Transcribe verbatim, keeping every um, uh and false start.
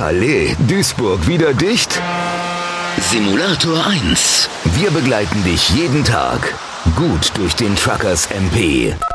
Halle, Duisburg wieder dicht? Simulator eins. Wir begleiten dich jeden Tag gut durch den Truckers M P.